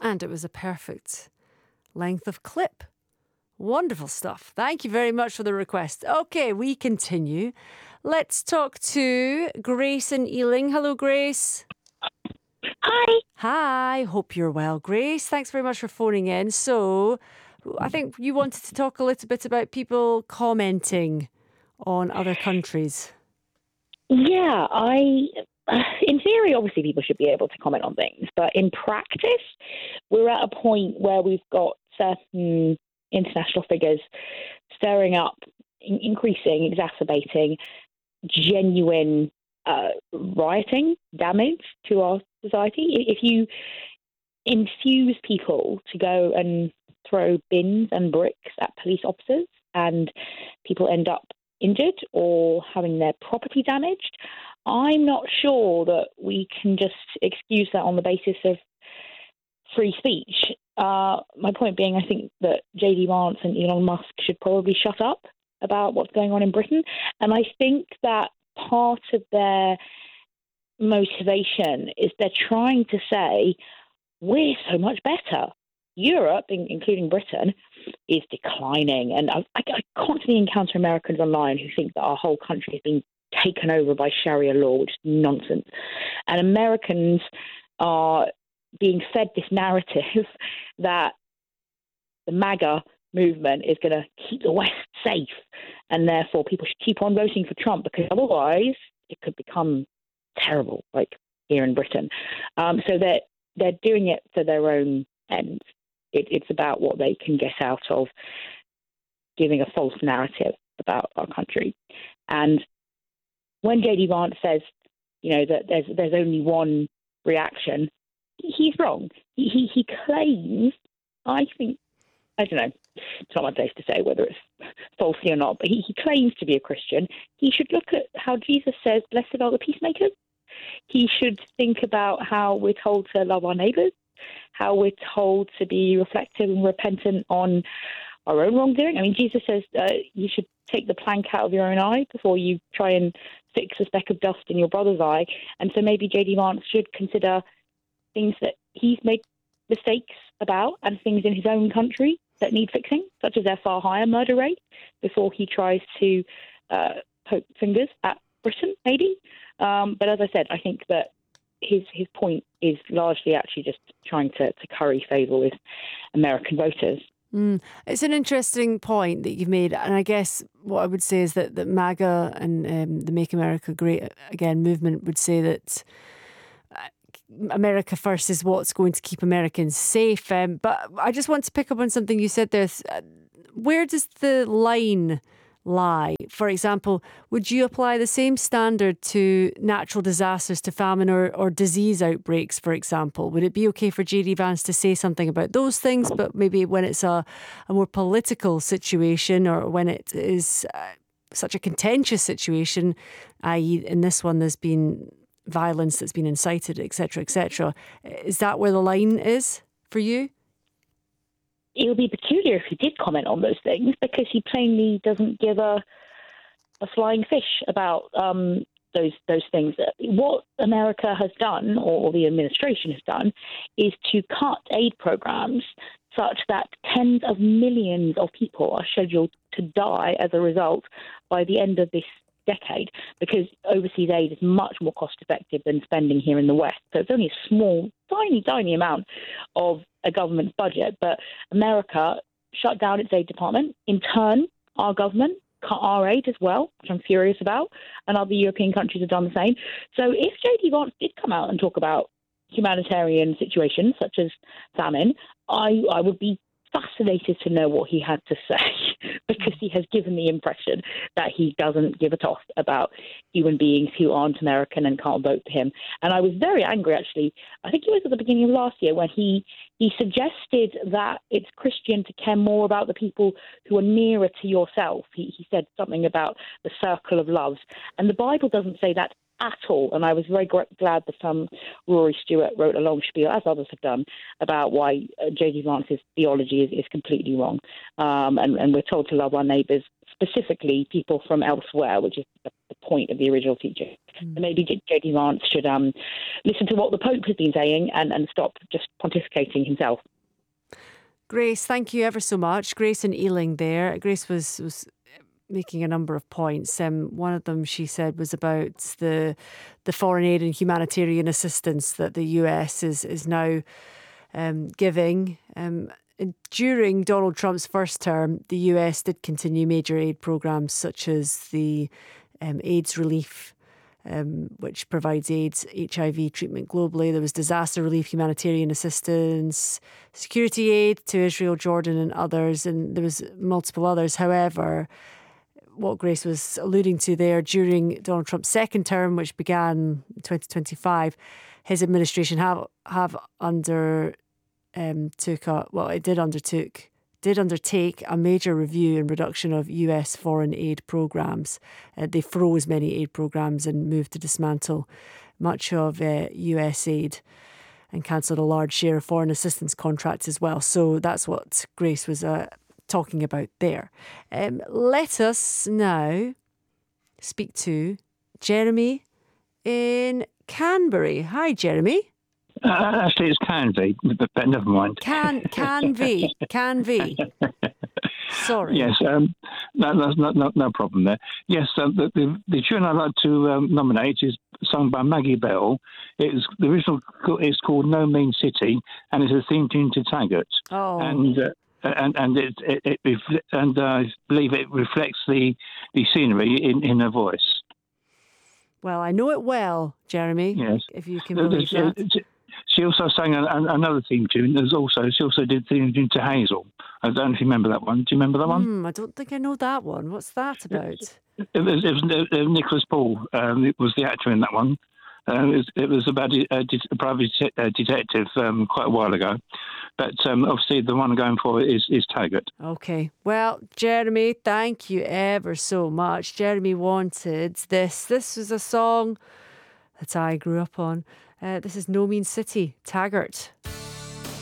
And it was a perfect length of clip. Wonderful stuff. Thank you very much for the request. Okay, we continue. Let's talk to Grace in Ealing. Hello, Grace. Hi. Hi. Hope you're well, Grace. Thanks very much for phoning in. So, I think you wanted to talk a little bit about people commenting on other countries. Yeah, in theory, obviously people should be able to comment on things, but in practice, we're at a point where we've got certain international figures stirring up, increasing, exacerbating genuine rioting damage to our society. If you infuse people to go and throw bins and bricks at police officers and people end up injured or having their property damaged, I'm not sure that we can just excuse that on the basis of free speech. My point being, I think that J.D. Vance and Elon Musk should probably shut up about what's going on in Britain. And I think that part of their motivation is they're trying to say, we're so much better. Europe, including Britain, is declining. And I constantly encounter Americans online who think that our whole country has been taken over by Sharia law, which is nonsense. And Americans are being fed this narrative that the MAGA movement is going to keep the West safe, and therefore people should keep on voting for Trump, because otherwise it could become terrible, like here in Britain. So they're doing it for their own ends. It's about what they can get out of giving a false narrative about our country. And when J.D. Vance says, that there's only one reaction, he's wrong. He claims, I don't know, it's not my place to say whether it's falsely or not, but he claims to be a Christian. He should look at how Jesus says, blessed are the peacemakers. He should think about how we're told to love our neighbours, how we're told to be reflective and repentant on our own wrongdoing. I mean, Jesus says you should take the plank out of your own eye before you try and fix a speck of dust in your brother's eye. And so maybe J.D. Vance should consider things that he's made mistakes about and things in his own country that need fixing, such as their far higher murder rate, before he tries to poke fingers at Britain, maybe. But as I said, I think that his point is largely actually just trying to curry favour with American voters. It's an interesting point that you've made, and I guess what I would say is that MAGA and the Make America Great Again movement would say that America first is what's going to keep Americans safe. But I just want to pick up on something you said there. Where does the line lie? For example, would you apply the same standard to natural disasters, to famine or disease outbreaks, for example? Would it be okay for J.D. Vance to say something about those things, but maybe when it's a more political situation, or when it is such a contentious situation, i.e. in this one there's been violence that's been incited, etc., etc. Is that where the line is for you? It would be peculiar if he did comment on those things, because he plainly doesn't give a flying fish about those things. What America has done, or the administration has done, is to cut aid programs such that tens of millions of people are scheduled to die as a result by the end of this decade, because overseas aid is much more cost effective than spending here in the West. So it's only a small, tiny amount of a government's budget, but America shut down its aid department. In turn, our government cut our aid as well, which I'm furious about, and other European countries have done the same. So if J.D. Vance did come out and talk about humanitarian situations such as famine, I would be fascinated to know what he had to say, because he has given the impression that he doesn't give a toss about human beings who aren't American and can't vote for him. And I was very angry, actually. I think it was at the beginning of last year when he suggested that it's Christian to care more about the people who are nearer to yourself. He said something about the circle of love. And the Bible doesn't say that at all. And I was very glad that Rory Stewart wrote a long spiel, as others have done, about why J.D. Vance's theology is completely wrong. And we're told to love our neighbours, specifically people from elsewhere, which is the the point of the original teaching. So maybe J.D. Vance should listen to what the Pope has been saying and stop just pontificating himself. Grace, thank you ever so much. Grace in Ealing there. Grace was making a number of points. One of them, she said, was about the foreign aid and humanitarian assistance that the US is now giving. During Donald Trump's first term, the US did continue major aid programs such as the AIDS relief, which provides AIDS, HIV treatment globally. There was disaster relief, humanitarian assistance, security aid to Israel, Jordan and others, and there was multiple others. However, what Grace was alluding to there, during Donald Trump's second term, which began in 2025, his administration did undertake a major review and reduction of US foreign aid programs. They froze many aid programs and moved to dismantle much of US aid and cancelled a large share of foreign assistance contracts as well. So that's what Grace was talking about there. Let us now speak to Jeremy in Canberra. Hi, Jeremy. Actually, it's Canvey, but never mind. Canvey. Sorry. Yes, no problem there. Yes, the tune I'd like to nominate is sung by Maggie Bell. The original is called No Mean City, and it's a theme tune to Taggart. Oh. And I believe it reflects the scenery in her voice. Well, I know it well, Jeremy. Yes, if you can believe that. She also sang another theme tune. She also did theme tune to Hazel. I don't know if you remember that one. Do you remember that one? I don't think I know that one. What's that about? It was Nicholas Paul. It was the actor in that one. It was about a private detective quite a while ago. But obviously the one I'm going for is Taggart. Okay. Well, Jeremy, thank you ever so much. Jeremy wanted this. This was a song that I grew up on. This is No Mean City, Taggart.